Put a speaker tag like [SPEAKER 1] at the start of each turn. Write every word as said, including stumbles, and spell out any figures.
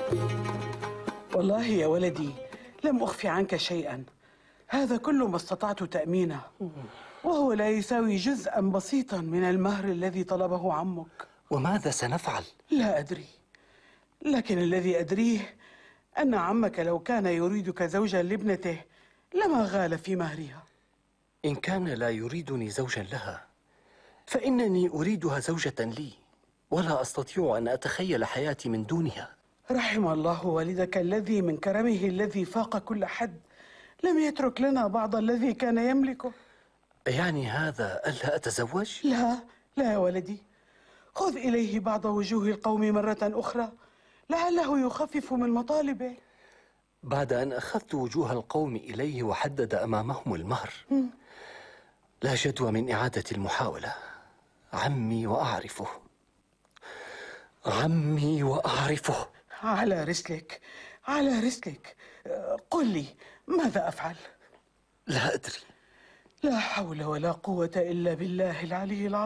[SPEAKER 1] والله يا ولدي لم أخفي عنك شيئا، هذا كل ما استطعت تأمينه، وهو لا يساوي جزءا بسيطا من المهر الذي طلبه عمك.
[SPEAKER 2] وماذا سنفعل؟
[SPEAKER 1] لا أدري، لكن الذي أدريه أن عمك لو كان يريدك زوجا لابنته لما غال في مهرها.
[SPEAKER 2] إن كان لا يريدني زوجا لها فإنني أريدها زوجة لي، ولا أستطيع أن أتخيل حياتي من دونها.
[SPEAKER 1] رحم الله والدك الذي من كرمه الذي فاق كل حد لم يترك لنا بعض الذي كان يملكه.
[SPEAKER 2] يعني هذا ألا أتزوج؟
[SPEAKER 1] لا لا يا ولدي، خذ إليه بعض وجوه القوم مرة أخرى لعله يخفف من مطالبه.
[SPEAKER 2] بعد أن أخذت وجوه القوم إليه وحدد أمامهم المهر م. لا جدوى من إعادة المحاولة. عمي وأعرفه، عمي وأعرفه.
[SPEAKER 1] على رسلك على رسلك، قل لي ماذا أفعل؟
[SPEAKER 2] لا أدري.
[SPEAKER 1] لا حول ولا قوة إلا بالله العلي العظيم.